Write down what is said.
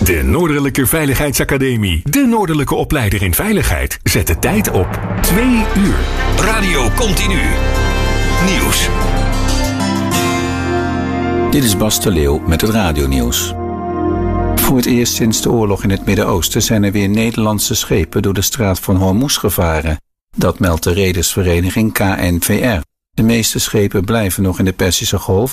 De Noordelijke Veiligheidsacademie. De Noordelijke opleider in veiligheid. Zet de tijd op 2 uur. Radio Continu. Nieuws. Dit is Bas de Leeuw met het radionieuws. Voor het eerst sinds de oorlog in het Midden-Oosten zijn er weer Nederlandse schepen door de straat van Hormuz gevaren. Dat meldt de redersvereniging KNVR. De meeste schepen blijven nog in de Perzische Golf